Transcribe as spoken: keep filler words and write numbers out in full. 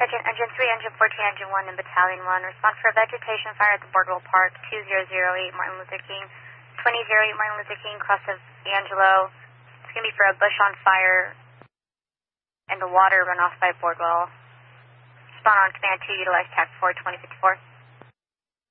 Sergeant, Engine three, Engine fourteen, Engine one, and Battalion one. Respond for a vegetation fire at the Boardwell Park, two zero zero eight Martin Luther King, twenty oh eight Martin Luther King, cross of Angelo. It's going to be for a bush on fire and the water runoff by Boardwell. Respond on command two, utilize tac four, twenty fifty-four.